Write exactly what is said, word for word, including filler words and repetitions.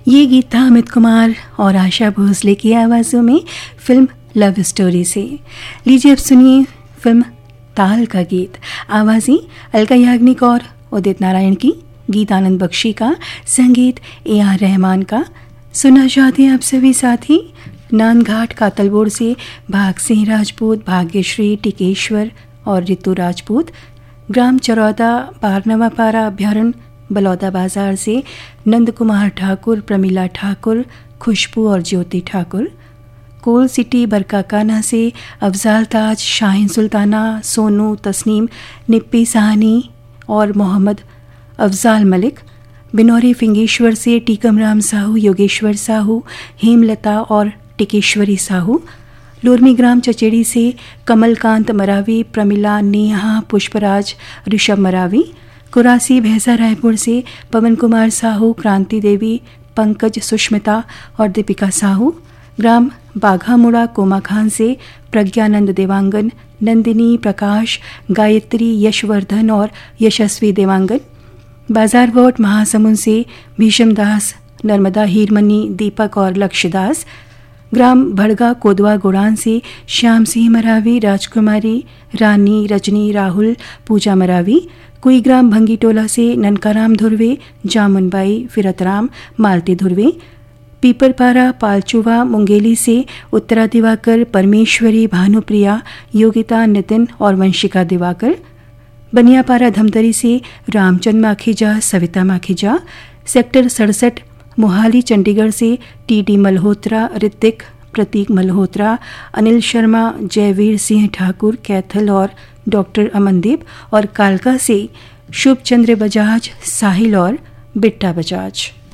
ये गीत था अमित कुमार और आशा भोसले की आवाज़ों में फिल्म लव स्टोरी से। लीजिए अब सुनिए फिल्म ताल का गीत। आवाज़ें अलका याग्निक और उदित नारायण की, गीत आनंद बख्शी का, संगीत ए आर रहमान का। सुनना चाहते हैं आप सभी साथी नानघाट कातलबोड़ से भाग सिंह राजपूत, भाग्यश्री, टिकेश्वर और रितु राजपूत। ग्राम चरौदा बारनवापारा अभ्यारण्य बलौदा बाजार से नंद कुमार ठाकुर, प्रमिला ठाकुर, खुशबू और ज्योति ठाकुर। कोल सिटी बरकाकाना से अफजाल ताज, शाहीन सुल्ताना, सोनू, तस्नीम, निप्पी साहनी और मोहम्मद अफजाल मलिक। बिनौरी फिंगेश्वर से टीकम राम साहू, योगेश्वर साहू, हेमलता और टिकेश्वरी साहू। लोरमी ग्राम चचेड़ी से कमलकांत मरावी, प्रमिला, नेहा, पुष्पराज, ऋषभ मरावी। कुरासी भैंसा रायपुर से पवन कुमार साहू, क्रांति देवी, पंकज, सुष्मिता और दीपिका साहू। ग्राम बाघामुड़ा कोमा खान से प्रज्ञानंद देवांगन, नंदिनी, प्रकाश, गायत्री, यशवर्धन और यशस्वी देवांगन। बाजार वोट महासमुंद से भीषम दास, नर्मदा, हीरमनी, दीपक और लक्ष्यदास। ग्राम भड़गा कोदवा गुड़ान से श्याम सिंह मरावी, राजकुमारी, रानी, रजनी, राहुल, पूजा मरावी। कोई ग्राम भंगीटोला से ननकाराम धुर्वे, जामुनबाई, फिरतराम, मालती धुर्वे। पीपलपारा पालचुवा मुंगेली से उत्तरा दिवाकर, परमेश्वरी, भानुप्रिया, योगिता, नितिन और वंशिका दिवाकर। बनियापारा धमतरी से रामचंद माखीजा, सविता माखीजा। सेक्टर सड़सठ मोहाली चंडीगढ़ से टी डी मल्होत्रा, ऋतिक, प्रतीक मल्होत्रा, अनिल शर्मा, जयवीर सिंह ठाकुर, कैथल और डॉक्टर अमनदीप। और कालका से शुभ चंद्र बजाज, साहिल और बिट्टा बजाज।